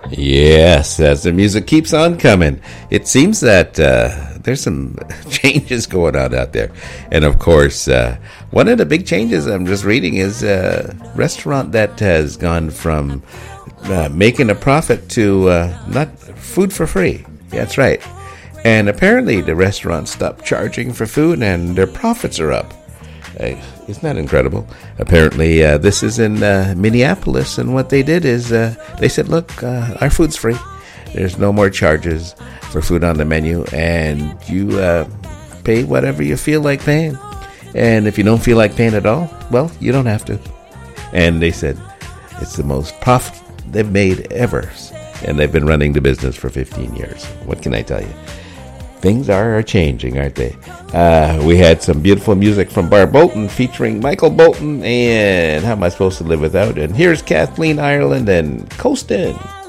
Yes, as the music keeps on coming, it seems that there's some changes going on out there. And of course, one of the big changes I'm just reading is a restaurant that has gone from making a profit to not food for free. Yeah, that's right. And apparently the restaurant stopped charging for food and their profits are up. Isn't that incredible? Apparently, this is in Minneapolis, and what they did is they said, look, our food's free. There's no more charges for food on the menu, and you pay whatever you feel like paying. And if you don't feel like paying at all, well, you don't have to. And they said it's the most profit they've made ever, and they've been running the business for 15 years. What can I tell you? Things are changing, aren't they? We had some beautiful music from Barb Bolton featuring Michael Bolton and How Am I Supposed to Live Without? And here's Kathleen Ireland and Coastin'.